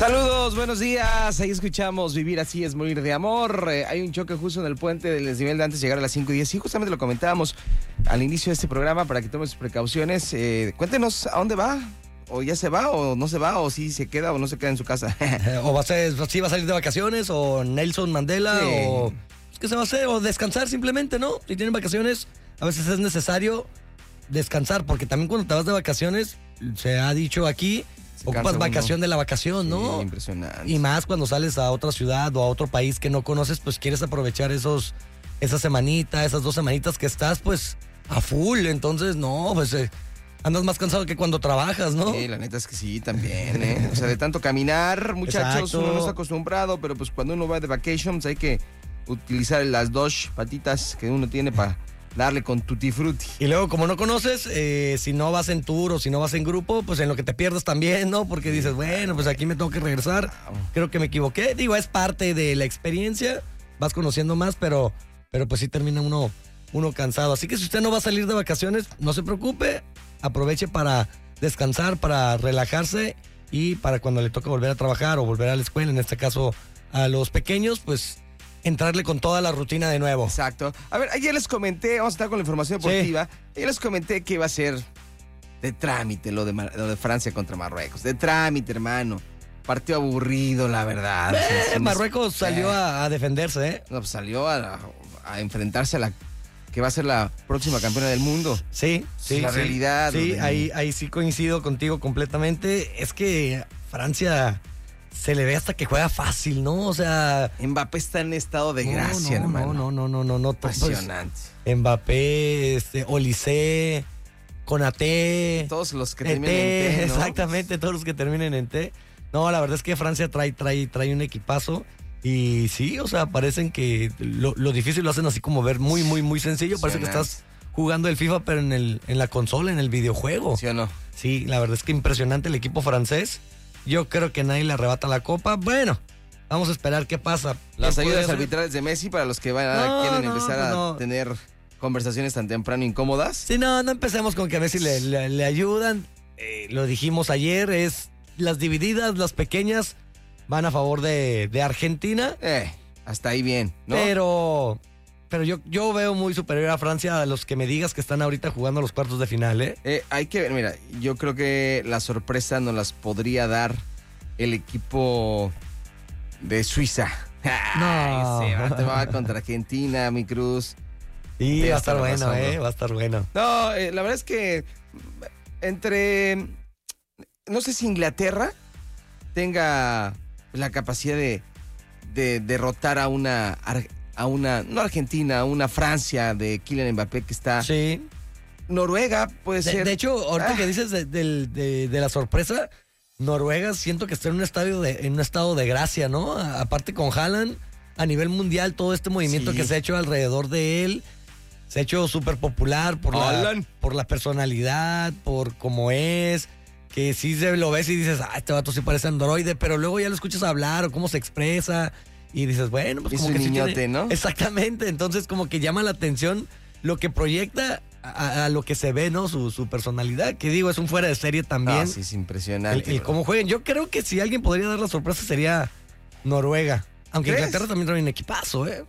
Saludos, buenos días. Ahí escuchamos Vivir así es morir de amor. Hay un choque justo en el puente del desnivel de antes de llegar a las 5:10. Y justamente lo comentábamos al inicio de este programa para que tomes sus precauciones. Cuéntenos a dónde va. O ya se va, o no se va, o si se queda o no se queda en su casa. O va a salir de vacaciones, o Nelson Mandela, Sí. o ¿qué se va a hacer? O descansar simplemente, ¿no? Si tienen vacaciones, a veces es necesario descansar, porque también cuando te vas de vacaciones, se ha dicho aquí, Se ocupas cansa vacación uno. de la vacación, ¿no? Sí, impresionante. Y más cuando sales a otra ciudad o a otro país que no conoces, pues quieres aprovechar esa semanita, esas 2 semanitas que estás, pues, a full. Entonces, no, pues andas más cansado que cuando trabajas, ¿no? Sí, la neta es que sí, también, ¿eh? O sea, de tanto caminar, muchachos, Exacto. uno no está acostumbrado, pero pues cuando uno va de vacations hay que utilizar las 2 patitas que uno tiene para darle con tutti frutti. Y luego, como no conoces, si no vas en tour o si no vas en grupo, pues en lo que te pierdes también, ¿no? Porque dices, bueno, pues aquí me tengo que regresar. Creo que me equivoqué. Digo, es parte de la experiencia. Vas conociendo más, pero pues sí termina uno cansado. Así que si usted no va a salir de vacaciones, no se preocupe. Aproveche para descansar, para relajarse y para cuando le toque volver a trabajar o volver a la escuela, en este caso a los pequeños, pues entrarle con toda la rutina de nuevo. Exacto. A ver, ayer les comenté, vamos a estar con la información deportiva, ayer les comenté que iba a ser de trámite lo de Francia contra Marruecos. De trámite, hermano. Partido aburrido, la verdad. Marruecos salió a defenderse, ¿eh? No, pues salió a enfrentarse a la que va a ser la próxima campeona del mundo. Sí, sí. La sí. realidad. Sí, ahí sí coincido contigo completamente. Es que Francia se le ve hasta que juega fácil, ¿no? O sea... Mbappé está en estado de gracia, no, hermano. No. Impresionante. Pues, Mbappé, Olise, Konaté. Todos los que terminan en T, ¿no? Exactamente, todos los que terminen en T. No, la verdad es que Francia trae un equipazo. Y sí, o sea, parecen que lo difícil lo hacen así como ver muy, muy, muy sencillo. Parece que estás jugando el FIFA, pero en la consola, en el videojuego. ¿Sí o no? Sí, la verdad es que impresionante el equipo francés. Yo creo que nadie le arrebata la copa. Bueno, vamos a esperar qué pasa. Las ayudas arbitrales de Messi para los que quieren empezar a tener conversaciones tan temprano incómodas. Sí, no empecemos con que a Messi le ayudan. Lo dijimos ayer, es las divididas, las pequeñas, van a favor de Argentina. Hasta ahí bien, ¿no? Pero yo veo muy superior a Francia a los que me digas que están ahorita jugando los cuartos de final, ¿eh? Hay que ver, mira, yo creo que la sorpresa nos las podría dar el equipo de Suiza. No. Te va contra Argentina, mi Cruz. Sí, va a estar bueno, va a estar bueno. No, la verdad es que no sé si Inglaterra tenga la capacidad de derrotar a una no Argentina, a una Francia de Kylian Mbappé que está... Sí. Noruega puede ser... De hecho, ahorita que dices de la sorpresa, Noruega siento que está en un estado de gracia, ¿no? Aparte con Haaland, a nivel mundial, todo este movimiento que se ha hecho alrededor de él, se ha hecho súper popular por la personalidad, por cómo es, que sí se lo ves y dices, este vato sí parece androide, pero luego ya lo escuchas hablar o cómo se expresa y dices, bueno, pues es como un que niñote, sí tiene... ¿no? Exactamente, entonces como que llama la atención lo que proyecta a lo que se ve, ¿no? Su personalidad, que digo, es un fuera de serie también. Sí, es impresionante. El cómo jueguen. Yo creo que si alguien podría dar la sorpresa sería Noruega. Aunque ¿Crees? Inglaterra también trae un equipazo, ¿eh?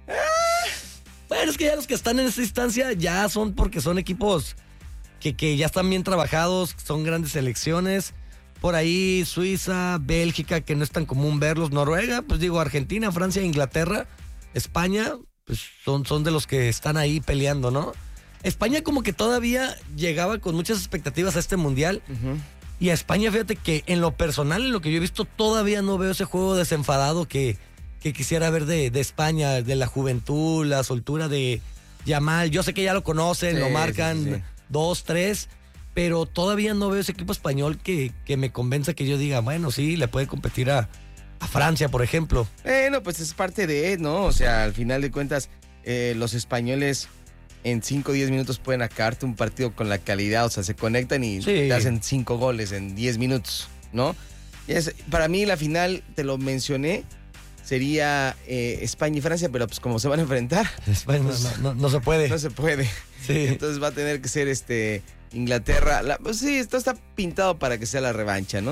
Bueno, es que ya los que están en esta instancia ya son porque son equipos que ya están bien trabajados, son grandes selecciones. Por ahí Suiza, Bélgica, que no es tan común verlos. Noruega, pues digo, Argentina, Francia, Inglaterra, España, pues son de los que están ahí peleando, ¿no? España como que todavía llegaba con muchas expectativas a este mundial. Uh-huh. Y a España, fíjate que en lo personal, en lo que yo he visto, todavía no veo ese juego desenfadado que quisiera ver de España, de la juventud, la soltura de Yamal. Yo sé que ya lo conocen, lo marcan 2, 3, pero todavía no veo ese equipo español que me convenza que yo diga, bueno, sí, le puede competir a Francia, por ejemplo. No, pues es parte de, ¿no? O sea, al final de cuentas, los españoles en 5 o 10 minutos pueden acabarte un partido con la calidad, o sea, se conectan y te hacen 5 goles en 10 minutos, ¿no? Para mí la final, te lo mencioné, sería España y Francia, pero pues como se van a enfrentar... España, pues, no se puede. No se puede. Sí. Entonces va a tener que ser Inglaterra. Pues sí, esto está pintado para que sea la revancha, ¿no?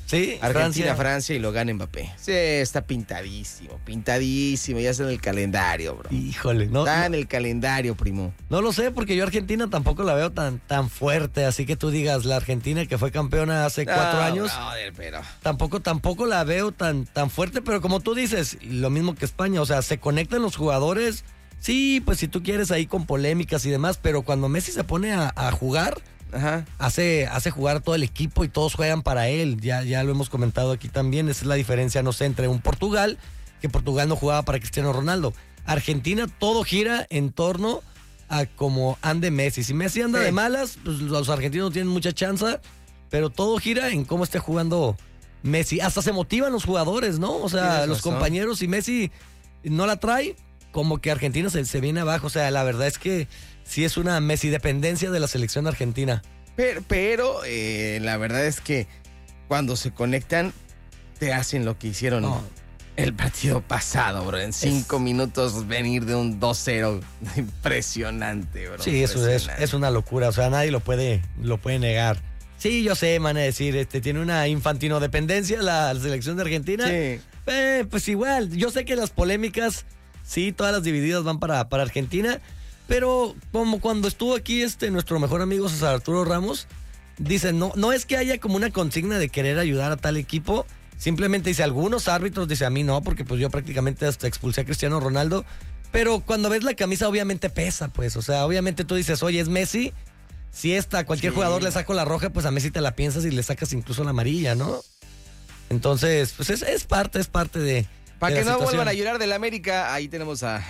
Sí, Argentina-Francia y lo gana Mbappé. Sí, está pintadísimo, ya está en el calendario, bro. Híjole, está en el calendario, primo. No lo sé, porque yo Argentina tampoco la veo tan fuerte, así que tú digas, la Argentina que fue campeona hace 4 años, brother, pero... tampoco la veo tan fuerte, pero como tú dices, lo mismo que España, o sea, se conectan los jugadores, sí, pues si tú quieres ahí con polémicas y demás, pero cuando Messi se pone a jugar... Ajá. Hace jugar a todo el equipo y todos juegan para él. Ya lo hemos comentado aquí también. Esa es la diferencia, no sé, entre un Portugal, que Portugal no jugaba para Cristiano Ronaldo. Argentina, todo gira en torno a cómo ande Messi. Si Messi anda de malas, pues los argentinos no tienen mucha chance, pero todo gira en cómo esté jugando Messi. Hasta se motivan los jugadores, ¿no? O sea, los compañeros, si Messi no la trae, como que Argentina se viene abajo. O sea, la verdad es que sí es una Messi dependencia de la selección argentina. Pero la verdad es que cuando se conectan, te hacen lo que hicieron el partido pasado, bro. En 5 minutos venir de un 2-0. Impresionante, bro. Sí, eso es una locura. O sea, nadie lo puede negar. Sí, yo sé, man, es decir, tiene una infantino dependencia la selección de Argentina. Sí. Pues igual, yo sé que las polémicas, sí, todas las divididas van para Argentina. Pero como cuando estuvo aquí nuestro mejor amigo César Arturo Ramos, dice, no es que haya como una consigna de querer ayudar a tal equipo, simplemente dice, algunos árbitros, dice, a mí no, porque pues yo prácticamente hasta expulsé a Cristiano Ronaldo, pero cuando ves la camisa obviamente pesa, pues, o sea, obviamente tú dices, oye, es Messi, si a cualquier jugador le saco la roja, pues a Messi te la piensas y le sacas incluso la amarilla, ¿no? Entonces, pues es parte de... Para que no vuelvan a llorar del América, ahí tenemos a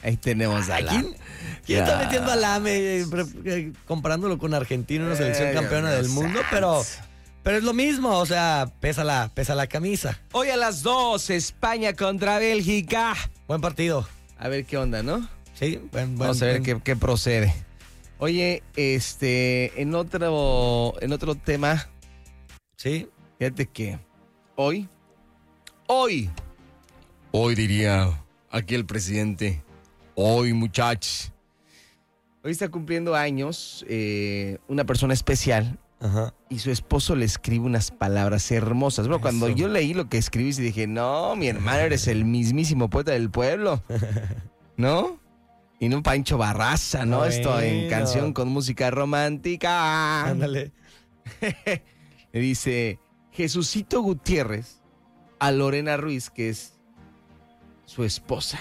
¿Quién está metiendo al AME comparándolo con Argentina, una selección campeona del mundo? Pero es lo mismo, o sea, pesa la camisa. Hoy a las 2, España contra Bélgica. Buen partido. A ver qué onda, ¿no? Sí, vamos a ver qué procede. Oye, en otro tema. Sí. Fíjate que hoy diría aquí el presidente, hoy muchachos, hoy está cumpliendo años una persona especial. Ajá. Y su esposo le escribe unas palabras hermosas. Bueno, cuando yo leí lo que escribiste dije, no, mi hermano, eres el mismísimo poeta del pueblo, ¿no? Y no Pancho Barraza, ¿no? Esto en canción con música romántica. Ándale. Le dice Jesucito Gutiérrez a Lorena Ruiz, que es su esposa.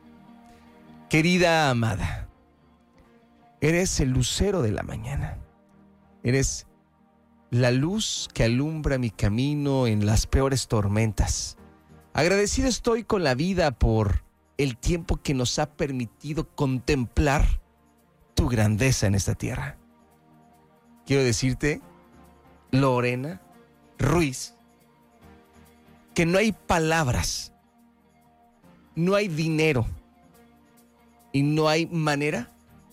Querida amada, eres el lucero de la mañana. Eres la luz que alumbra mi camino en las peores tormentas. Agradecido estoy con la vida por el tiempo que nos ha permitido contemplar tu grandeza en esta tierra. Quiero decirte, Lorena Ruiz, que no hay palabras, no hay dinero y no hay manera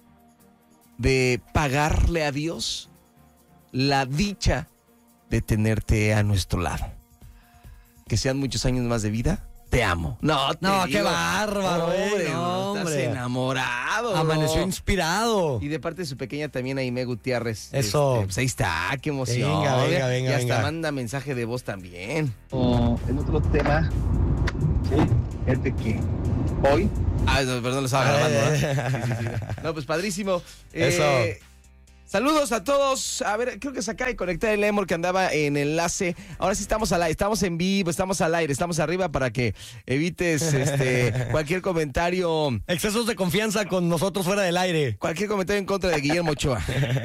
de pagarle a Dios la dicha de tenerte a nuestro lado. Que sean muchos años más de vida. Te amo. No, qué bárbaro, hombre. Estás enamorado. Amaneció inspirado. Y de parte de su pequeña también, Aimé Gutiérrez. Eso. Pues ahí está, qué emoción. Venga. Y hasta manda mensaje de voz también. En otro tema, sí, fíjate que hoy... perdón, lo estaba grabando, Sí. No, pues padrísimo. Eso. Saludos a todos. A ver, creo que se acaba de conectar el Emor que andaba en enlace. Ahora sí estamos al aire, estamos en vivo, estamos al aire, estamos arriba para que evites cualquier comentario. Excesos de confianza con nosotros fuera del aire. Cualquier comentario en contra de Guillermo Ochoa.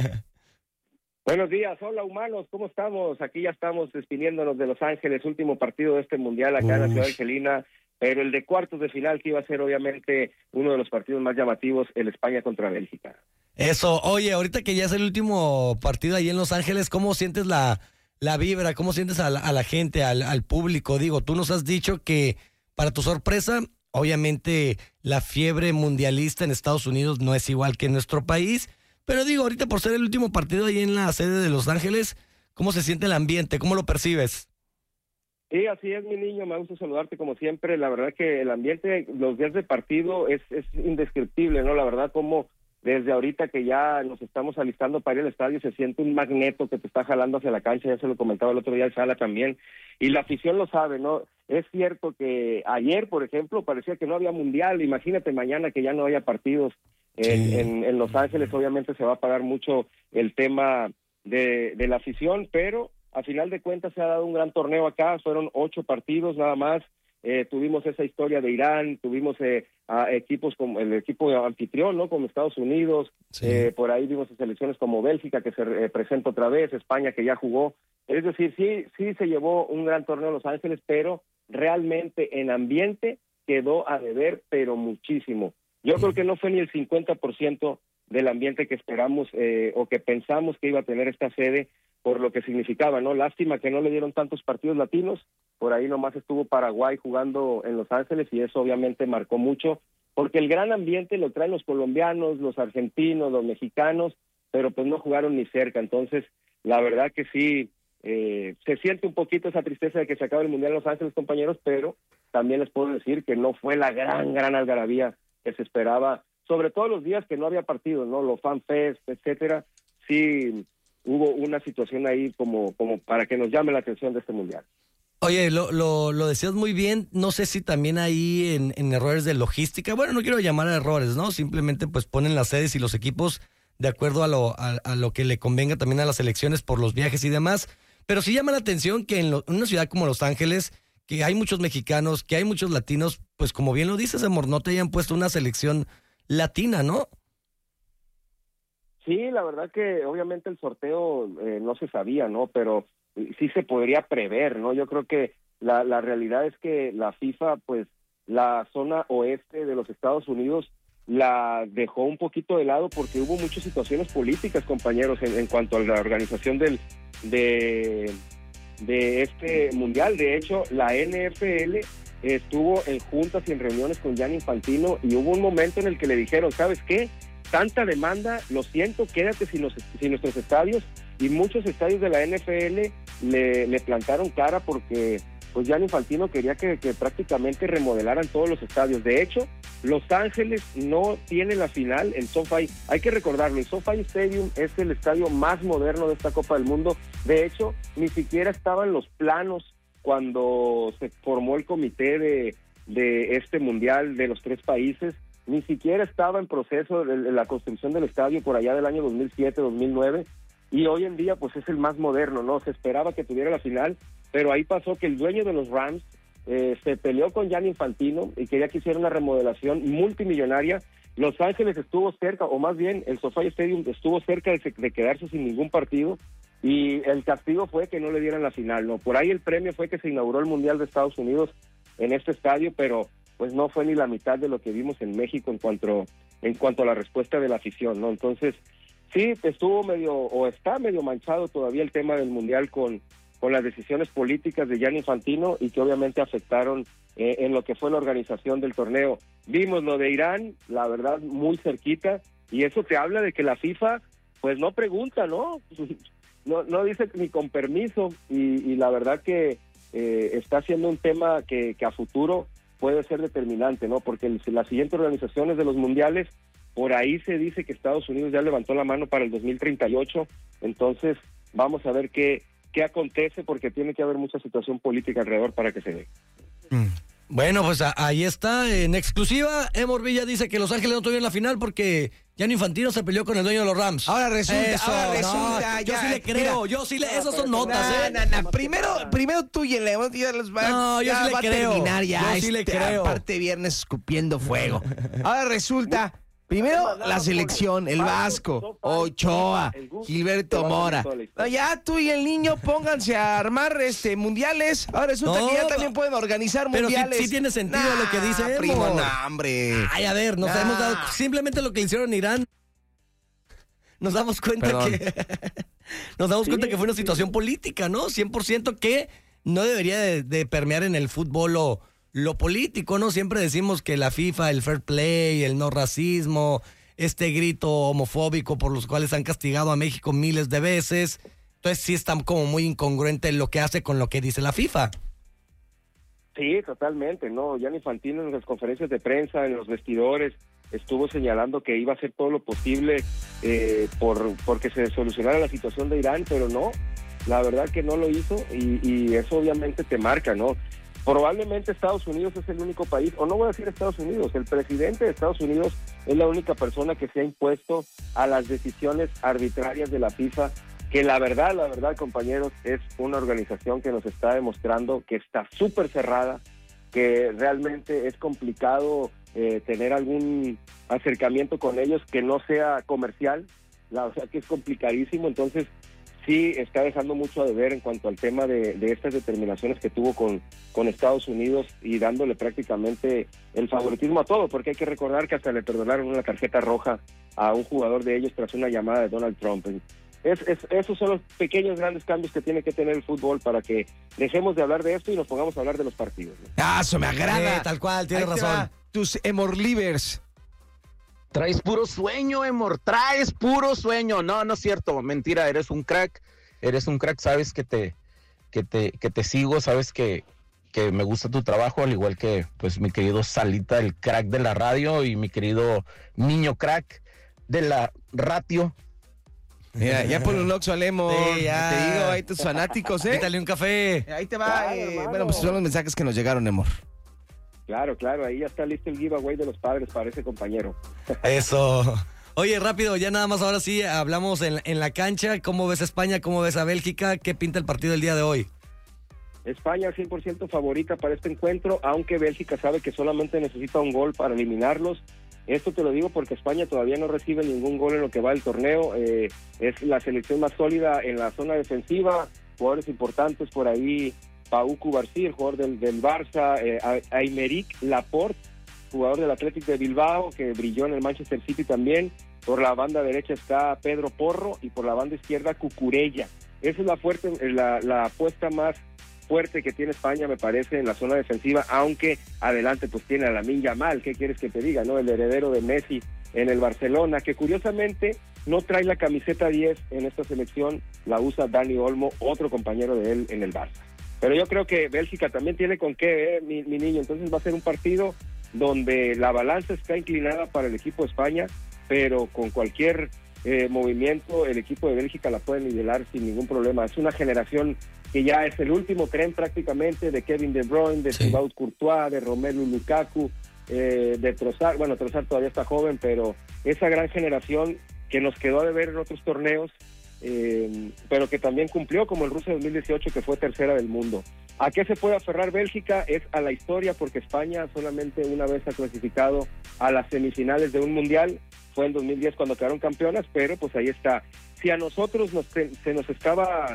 Buenos días, hola humanos, ¿cómo estamos? Aquí ya estamos despidiéndonos de Los Ángeles, último partido de este mundial acá en la ciudad argelina, pero el de cuartos de final que iba a ser obviamente uno de los partidos más llamativos, el España contra Bélgica. Eso, oye, ahorita que ya es el último partido ahí en Los Ángeles, ¿cómo sientes la vibra? ¿Cómo sientes a la gente, al público? Digo, tú nos has dicho que, para tu sorpresa, obviamente la fiebre mundialista en Estados Unidos no es igual que en nuestro país, pero digo, ahorita por ser el último partido ahí en la sede de Los Ángeles, ¿cómo se siente el ambiente? ¿Cómo lo percibes? Sí, así es, mi niño, me gusta saludarte como siempre. La verdad que el ambiente, los días de partido es indescriptible, ¿no? La verdad, como desde ahorita que ya nos estamos alistando para ir al estadio, se siente un magneto que te está jalando hacia la cancha, ya se lo comentaba el otro día el Sala también, y la afición lo sabe, ¿no? Es cierto que ayer, por ejemplo, parecía que no había mundial, imagínate mañana que ya no haya partidos en Los Ángeles, obviamente se va a pagar mucho el tema de la afición, pero a final de cuentas se ha dado un gran torneo acá, fueron 8 partidos nada más. Tuvimos esa historia de Irán, tuvimos a equipos como el equipo anfitrión, ¿no? Como Estados Unidos, sí. Por ahí vimos selecciones como Bélgica que se presenta otra vez, España que ya jugó. Es decir, sí se llevó un gran torneo en Los Ángeles, pero realmente en ambiente quedó a deber, pero muchísimo. Yo creo que no fue ni el 50% del ambiente que esperamos o que pensamos que iba a tener esta sede por lo que significaba, ¿no? Lástima que no le dieron tantos partidos latinos, por ahí nomás estuvo Paraguay jugando en Los Ángeles y eso obviamente marcó mucho, porque el gran ambiente lo traen los colombianos, los argentinos, los mexicanos, pero pues no jugaron ni cerca, entonces la verdad que sí, se siente un poquito esa tristeza de que se acabe el Mundial en Los Ángeles, compañeros, pero también les puedo decir que no fue la gran algarabía que se esperaba, sobre todo los días que no había partidos, ¿no? Los Fan Fest, etcétera, sí hubo una situación ahí como para que nos llame la atención de este Mundial. Oye, lo decías muy bien, no sé si también ahí en errores de logística, bueno, no quiero llamar a errores, ¿no? Simplemente pues ponen las sedes y los equipos de acuerdo a lo que le convenga también a las selecciones por los viajes y demás, pero sí llama la atención que en una ciudad como Los Ángeles, que hay muchos mexicanos, que hay muchos latinos, pues como bien lo dices, amor, no te hayan puesto una selección latina, ¿no? Sí, la verdad que obviamente el sorteo no se sabía, ¿no? Pero sí se podría prever, ¿no? Yo creo que la realidad es que la FIFA, pues, la zona oeste de los Estados Unidos la dejó un poquito de lado porque hubo muchas situaciones políticas, compañeros, en cuanto a la organización de este mundial. De hecho, la NFL estuvo en juntas y en reuniones con Gianni Infantino y hubo un momento en el que le dijeron, ¿sabes qué? Tanta demanda, lo siento, quédate sin nuestros estadios, y muchos estadios de la NFL le plantaron cara porque pues Gianni Infantino quería que prácticamente remodelaran todos los estadios. De hecho, Los Ángeles no tiene la final en SoFi. Hay que recordarlo, el SoFi Stadium es el estadio más moderno de esta Copa del Mundo. De hecho, ni siquiera estaban los planos cuando se formó el comité de este mundial de los 3 países. Ni siquiera estaba en proceso la construcción del estadio por allá del año 2007, 2009, y hoy en día pues es el más moderno, ¿no? Se esperaba que tuviera la final, pero ahí pasó que el dueño de los Rams se peleó con Gianni Infantino y quería que hiciera una remodelación multimillonaria. Los Ángeles estuvo cerca, o más bien el SoFi Stadium estuvo cerca de quedarse sin ningún partido, y el castigo fue que no le dieran la final, ¿no? Por ahí el premio fue que se inauguró el Mundial de Estados Unidos en este estadio, pero pues no fue ni la mitad de lo que vimos en México en cuanto a la respuesta de la afición, ¿no? Entonces, sí, está medio manchado todavía el tema del Mundial con las decisiones políticas de Gianni Infantino y que obviamente afectaron en lo que fue la organización del torneo. Vimos lo de Irán, la verdad, muy cerquita, y eso te habla de que la FIFA, pues no pregunta, ¿no? No dice ni con permiso, y la verdad que está siendo un tema que a futuro puede ser determinante, ¿no? Porque las siguientes organizaciones de los mundiales, por ahí se dice que Estados Unidos ya levantó la mano para el 2038, entonces vamos a ver qué acontece, porque tiene que haber mucha situación política alrededor para que se dé. Bueno, pues ahí está, en exclusiva, Emor Villa dice que Los Ángeles no tuvieron la final porque Gianni Infantino se peleó con el dueño de los Rams. Ahora resulta, no, yo sí le creo, esas son notas, Primero tú y el León, ya los va, no, yo sí le creo. Terminar ya, yo sí le creo. Aparte viernes escupiendo fuego. Ahora resulta, primero la selección, el Vasco, Ochoa, Gilberto Mora. No, ya tú y el niño pónganse a armar mundiales. Ahora resulta que ya también pueden organizar mundiales. Pero sí tiene sentido lo que dice primo, hombre. Ay, a ver, nos hemos dado simplemente lo que le hicieron en Irán. Nos damos cuenta que fue una situación política, ¿no? 100% que no debería de permear en el fútbol lo político, ¿no? Siempre decimos que la FIFA, el fair play, el no racismo, este grito homofóbico por los cuales han castigado a México miles de veces. Entonces sí está como muy incongruente lo que hace con lo que dice la FIFA. Sí, totalmente, ¿no? Gianni Infantino en las conferencias de prensa, en los vestidores, estuvo señalando que iba a hacer todo lo posible porque se solucionara la situación de Irán, pero no, la verdad que no lo hizo y eso obviamente te marca, ¿no? Probablemente Estados Unidos es el único país, o no voy a decir Estados Unidos, el presidente de Estados Unidos es la única persona que se ha impuesto a las decisiones arbitrarias de la FIFA, que la verdad, compañeros, es una organización que nos está demostrando que está súper cerrada, que realmente es complicado tener algún acercamiento con ellos que no sea comercial, o sea que es complicadísimo, entonces sí está dejando mucho a deber en cuanto al tema de estas determinaciones que tuvo con Estados Unidos y dándole prácticamente el favoritismo a todo, porque hay que recordar que hasta le perdonaron una tarjeta roja a un jugador de ellos tras una llamada de Donald Trump. Esos son los pequeños grandes cambios que tiene que tener el fútbol para que dejemos de hablar de esto y nos pongamos a hablar de los partidos, ¿no? Eso me agrada. Tal cual, tienes razón. Tus Emorlivers. Traes puro sueño, traes puro sueño. No es cierto, mentira, eres un crack, sabes que te sigo, sabes que me gusta tu trabajo, al igual que pues mi querido Salita, el crack de la radio, y mi querido niño crack de la ratio. Mira, ya por un Oxxo al Lemon, sí, ya. te digo, ahí tus fanáticos, Quítale un café. Ahí te va, Claro, bueno, pues son los mensajes que nos llegaron, Emor. Claro, ahí ya está listo el giveaway de los padres para ese compañero. Eso. Oye, rápido, ya nada más ahora sí hablamos en la cancha. ¿Cómo ves a España? ¿Cómo ves a Bélgica? ¿Qué pinta el partido el día de hoy? España 100% favorita para este encuentro, aunque Bélgica sabe que solamente necesita un gol para eliminarlos. Esto te lo digo porque España todavía no recibe ningún gol en lo que va del torneo. Es la selección más sólida en la zona defensiva, jugadores importantes por ahí. Pau Cubarsí, el jugador del Barça, Aymeric Laporte, jugador del Athletic de Bilbao, que brilló en el Manchester City también. Por la banda derecha está Pedro Porro y por la banda izquierda Cucurella. Esa es la apuesta más fuerte que tiene España, me parece, en la zona defensiva, aunque adelante pues tiene a Lamine Yamal, ¿qué quieres que te diga, no? El heredero de Messi en el Barcelona, que curiosamente no trae la camiseta 10 en esta selección, la usa Dani Olmo, otro compañero de él en el Barça. Pero yo creo que Bélgica también tiene con qué, mi niño. Entonces va a ser un partido donde la balanza está inclinada para el equipo de España, pero con cualquier movimiento el equipo de Bélgica la puede nivelar sin ningún problema. Es una generación que ya es el último tren prácticamente de Kevin De Bruyne, de Thibaut Courtois, de Romelu Lukaku, de Trossard. Bueno, Trossard todavía está joven, pero esa gran generación que nos quedó a deber en otros torneos, pero que también cumplió, como el Rusia 2018, que fue tercera del mundo. ¿A qué se puede aferrar Bélgica? Es a la historia, porque España solamente una vez ha clasificado a las semifinales de un mundial, fue en 2010 cuando quedaron campeonas, pero pues ahí está. Si a nosotros se nos estaba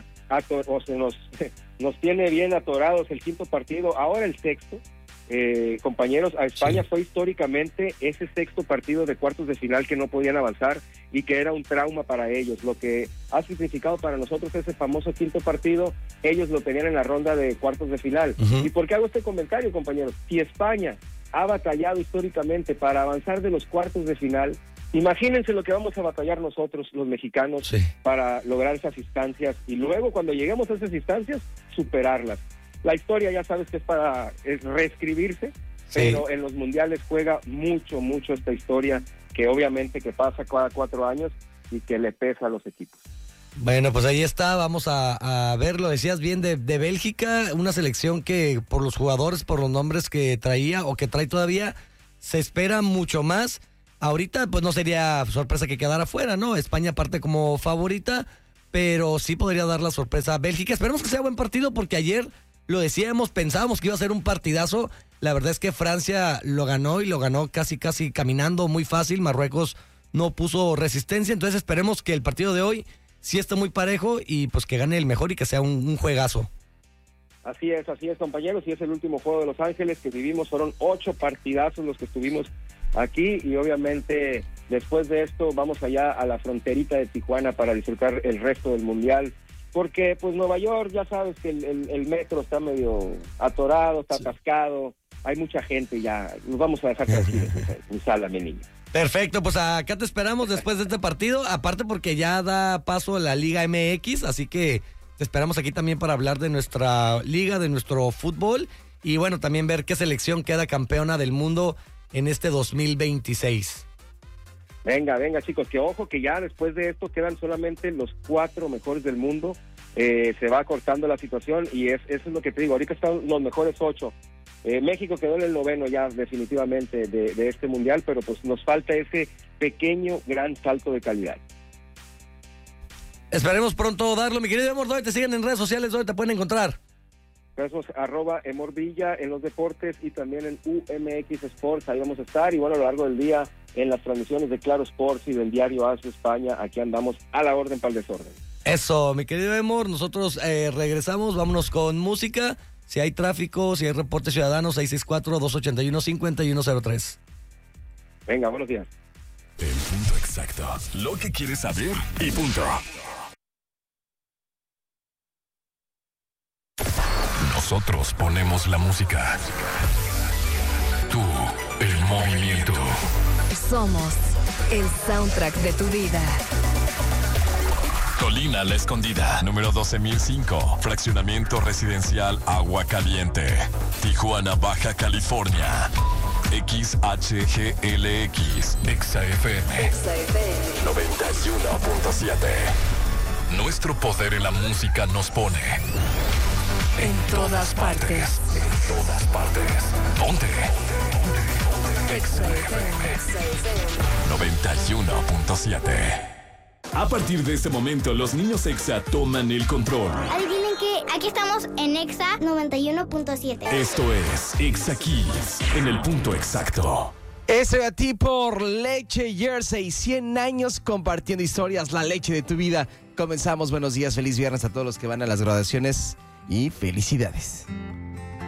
nos tiene bien atorados el quinto partido, ahora el sexto, compañeros, a España fue históricamente ese sexto partido de cuartos de final que no podían avanzar y que era un trauma para ellos. Lo que ha significado para nosotros ese famoso quinto partido, ellos lo tenían en la ronda de cuartos de final. ¿Y por qué hago este comentario, compañeros? Si España ha batallado históricamente para avanzar de los cuartos de final, imagínense lo que vamos a batallar nosotros, los mexicanos, para lograr esas instancias y luego cuando lleguemos a esas instancias, superarlas. La historia ya sabes que es reescribirse, pero en los mundiales juega mucho esta historia que obviamente que pasa cada 4 años y que le pesa a los equipos. Bueno, pues ahí está, vamos a ver, lo decías bien, de Bélgica, una selección que por los jugadores, por los nombres que traía o que trae todavía, se espera mucho más. Ahorita pues no sería sorpresa que quedara fuera, ¿no? España parte como favorita, pero sí podría dar la sorpresa a Bélgica. Esperemos que sea buen partido porque ayer lo decíamos, pensábamos que iba a ser un partidazo. La verdad es que Francia lo ganó y lo ganó casi caminando muy fácil. Marruecos no puso resistencia, entonces esperemos que el partido de hoy sí esté muy parejo y pues que gane el mejor y que sea un juegazo. Así es, compañeros, y es el último juego de Los Ángeles que vivimos. Fueron 8 partidazos los que estuvimos aquí y obviamente después de esto vamos allá a la fronterita de Tijuana para disfrutar el resto del mundial, porque pues Nueva York ya sabes que el metro está medio atorado, está atascado, hay mucha gente ya, nos vamos a dejar tranquilos en sala, mi niño. Perfecto, pues acá te esperamos después de este partido, aparte porque ya da paso a la Liga MX, así que te esperamos aquí también para hablar de nuestra liga, de nuestro fútbol y bueno, también ver qué selección queda campeona del mundo en este 2026. Venga, chicos, que ojo que ya después de esto quedan solamente los 4 mejores del mundo. Se va acortando la situación y eso es lo que te digo. Ahorita están los mejores 8. México quedó en el 9º ya definitivamente de este mundial, pero pues nos falta ese pequeño, gran salto de calidad. Esperemos pronto darlo. Mi querido Emor, ¿dónde te siguen en redes sociales? ¿Dónde te pueden encontrar? Somos @EmorVilla en los deportes y también en UMX Sports, ahí vamos a estar, y bueno, a lo largo del día en las transmisiones de Claro Sports y del diario ASO España, aquí andamos a la orden para el desorden. Eso, mi querido Emor, nosotros regresamos, vámonos con música. Si hay tráfico, si hay reporte ciudadano, 664-281-5103. Venga, buenos días. El punto exacto, lo que quieres saber y punto. Nosotros ponemos la música. Tú, el movimiento. Somos el soundtrack de tu vida. Colina La Escondida, número 12,005. Fraccionamiento residencial Agua Caliente. Tijuana, Baja California. XHGLX. XFM 91.7. Nuestro poder en la música nos pone En todas partes. En todas partes. Ponte. XFM 91.7. A partir de este momento, los niños EXA toman el control. Adivinen que aquí estamos en EXA 91.7. Esto es EXA Kids, en el punto exacto. Eso a ti por Leche Jersey, 100 años compartiendo historias, la leche de tu vida. Comenzamos, buenos días, feliz viernes a todos los que van a las graduaciones y felicidades.